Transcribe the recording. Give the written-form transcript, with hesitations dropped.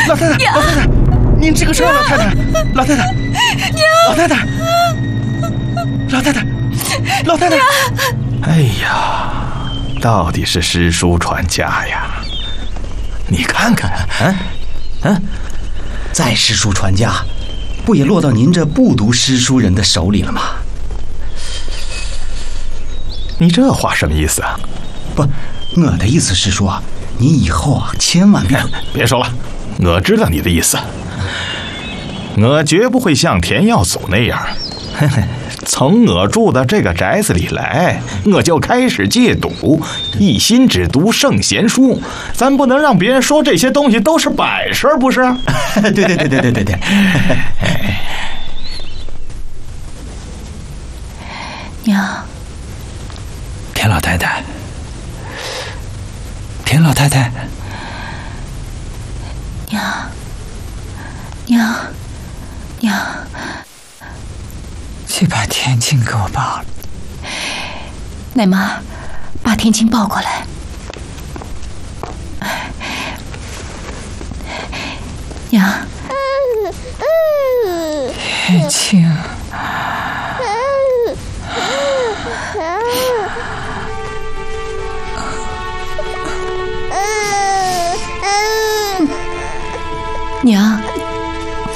老太太，老太太，您这个车，老太太，老太太，老太太，老太太，老太太。哎呀，到底是诗书传家呀！你看看， 再诗书传家，不也落到您这不读诗书人的手里了吗？ 你这话什么意思啊？ 不，我的意思是说，你以后啊，千万别说了，我知道你的意思。我绝不会像田耀祖那样，从我住到这个宅子里来，我就开始戒赌，一心只读圣贤书。咱不能让别人说这些东西都是摆设，不是？ 对。 娘， 田老太太，田老太太， 娘， 去把天青给我抱了。 奶妈，把天青抱过来。娘， 天青， 娘。